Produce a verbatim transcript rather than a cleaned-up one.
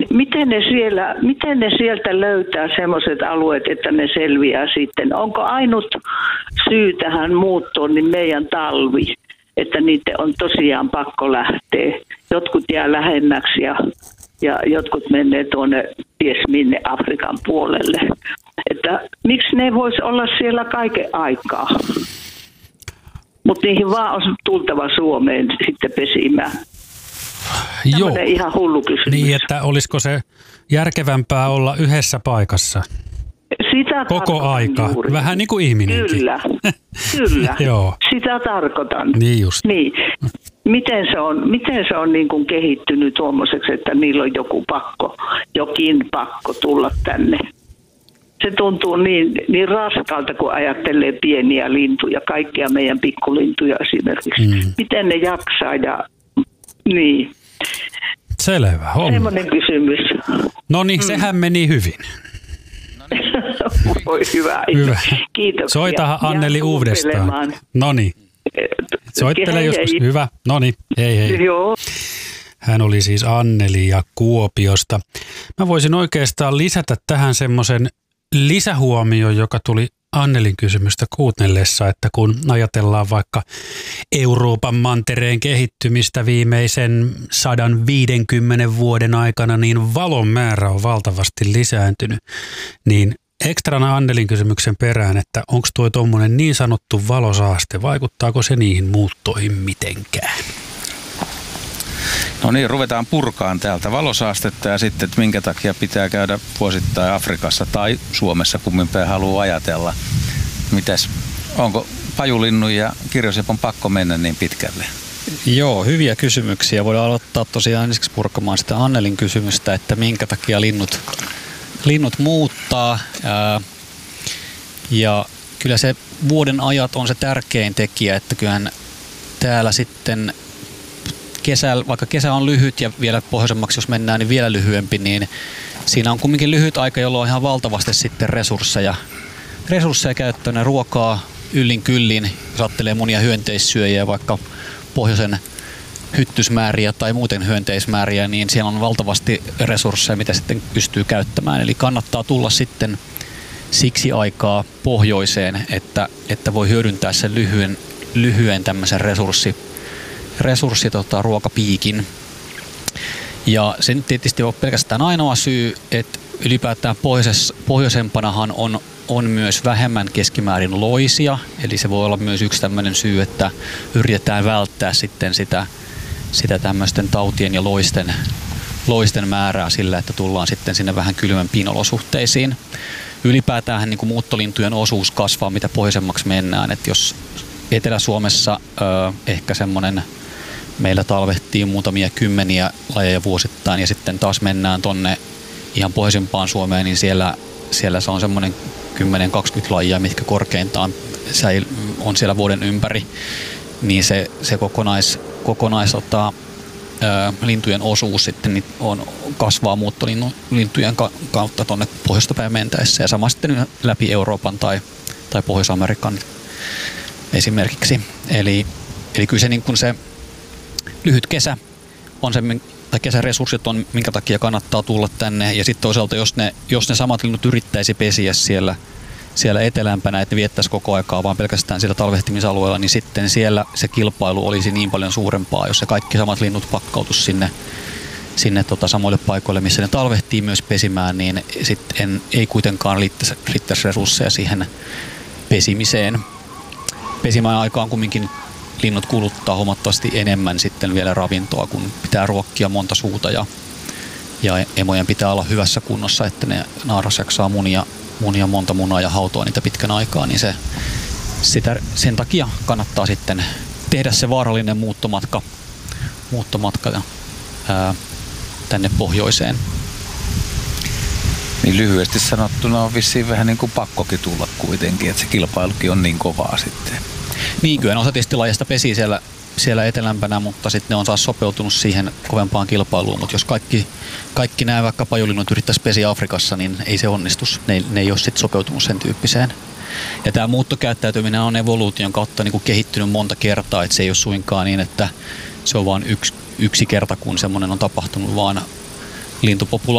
miten ne, siellä, miten ne sieltä löytää semmoiset alueet, että ne selviää sitten? Onko ainut syy tähän muuttoon niin meidän talvi, että niiden on tosiaan pakko lähteä? Jotkut jää lähemmäksi ja, ja jotkut menee tuonne ties minne Afrikan puolelle. Että miksi ne vois olla siellä kaiken aikaa? Mutta niihin vaan on tultava Suomeen sitten pesimään. Joo. Ihan hullu kysymys. Niin, että olisiko se järkevämpää olla yhdessä paikassa sitä koko aika? Juuri. Vähän niin kuin ihminenkin. Kyllä, kyllä. Joo. Sitä tarkoitan. Niin just. Niin. Miten se on, miten se on niin kuin kehittynyt tuommoiseksi, että niillä on joku pakko, jokin pakko tulla tänne? Se tuntuu niin, niin raskalta, kun ajattelee pieniä lintuja, kaikkia meidän pikkulintuja esimerkiksi. Mm. Miten ne jaksaa ja niin. Selvä homma. Semmoinen kysymys. No niin, mm. sehän meni hyvin. Voi hyvä. Hyvä. Kiitoksia. Soitahan Anneli uudestaan. No niin. Soittele hei, joskus. Hei. Hyvä. No niin, hei hei. Joo. Hän oli siis Anneli ja Kuopiosta. Mä voisin oikeastaan lisätä tähän semmoisen lisähuomio, joka tuli Annelin kysymystä kuunnellessa, että kun ajatellaan vaikka Euroopan mantereen kehittymistä viimeisen sata viisikymmentä vuoden aikana, niin valon määrä on valtavasti lisääntynyt. Niin ekstrana Annelin kysymyksen perään, että onko tuo tuommoinen niin sanottu valosaaste, vaikuttaako se niihin muuttoihin mitenkään? No niin, ruvetaan purkaan täältä valosaastetta ja sitten, että minkä takia pitää käydä vuosittain Afrikassa tai Suomessa, kummin päin haluaa ajatella. Mitäs, onko pajulinnun ja kirjosepon pakko mennä niin pitkälle? Joo, hyviä kysymyksiä. Voidaan aloittaa tosiaan ensiksi purkamaan sitä Annelin kysymystä, että minkä takia linnut, linnut muuttaa. Ää, ja kyllä se vuoden ajat on se tärkein tekijä, että kyllähän täällä sitten kesällä, vaikka kesä on lyhyt ja vielä pohjoisemmaksi jos mennään, niin vielä lyhyempi, niin siinä on kumminkin lyhyt aika, jolloin on ihan valtavasti sitten resursseja. Resursseja käyttöön, ruokaa yllin kyllin, jos ajattelee monia hyönteissyöjiä, vaikka pohjoisen hyttysmääriä tai muuten hyönteismääriä, niin siellä on valtavasti resursseja, mitä sitten pystyy käyttämään. Eli kannattaa tulla sitten siksi aikaa pohjoiseen, että, että voi hyödyntää sen lyhyen, lyhyen tämmöisen resurssi resurssi tota, ruokapiikin. Ja se nyt tietysti on pelkästään ainoa syy, että ylipäätään pohjoisempanahan on, on myös vähemmän keskimäärin loisia, eli se voi olla myös yksi tämmöinen syy, että yritetään välttää sitten sitä, sitä tämmöisten tautien ja loisten, loisten määrää sillä, että tullaan sitten sinne vähän kylmempiin olosuhteisiin. Ylipäätään niin kuin muuttolintujen osuus kasvaa, mitä pohjoisemmaksi mennään, että jos Etelä-Suomessa ö, ehkä semmoinen meillä talvehtii muutamia kymmeniä lajeja vuosittain ja sitten taas mennään tonne ihan pohjoisempaan Suomeen, niin siellä, siellä se on semmoinen kymmenen kaksikymmentä lajia, mitkä korkeintaan on siellä vuoden ympäri. Niin se, se kokonais, kokonais ota, ää, lintujen osuus sitten on, kasvaa muuttolintujen kautta tuonne pohjoista päin mentäessä ja sama sitten läpi Euroopan tai, tai Pohjois-Amerikan esimerkiksi. Eli, eli kyllä se, niin kuin se lyhyt kesä on se, tai kesäresurssit on, minkä takia kannattaa tulla tänne. Ja sitten toisaalta, jos ne, jos ne samat linnut yrittäisi pesiä siellä, siellä etelämpänä, että ne viettäisi koko aikaa vaan pelkästään siellä talvehtimisalueella, niin sitten siellä se kilpailu olisi niin paljon suurempaa, jos se kaikki samat linnut pakkautus sinne, sinne tota samoille paikoille, missä ne talvehtii myös pesimään, niin sitten ei kuitenkaan riittäisi, riittäisi resursseja siihen pesimiseen. Pesimään aikaan kumminkin linnut kuluttaa huomattavasti enemmän sitten vielä ravintoa, kun pitää ruokkia monta suuta ja, ja emojen pitää olla hyvässä kunnossa, että ne naaras jaksaa munia, munia monta munaa ja hautoa niitä pitkän aikaa, niin se, sitä, sen takia kannattaa sitten tehdä se vaarallinen muuttomatka, muuttomatka ää, tänne pohjoiseen. Niin lyhyesti sanottuna on vissiin vähän niin kuin pakkokin tulla kuitenkin, että se kilpailukin on niin kovaa sitten. Niin, kyllä osa tietysti lajista pesii siellä, siellä etelämpänä, mutta sitten ne on taas sopeutunut siihen kovempaan kilpailuun. Mutta jos kaikki, kaikki nämä vaikka pajulinnut yrittäisi pesiä Afrikassa, niin ei se onnistus. Ne, ne ei ole sitten sopeutunut sen tyyppiseen. Ja tämä muuttokäyttäytyminen on evoluution kautta niin kuin kehittynyt monta kertaa, että se ei ole suinkaan niin, että se on vain yksi, yksi kerta, kun semmoinen on tapahtunut, vaan lintupopulaatio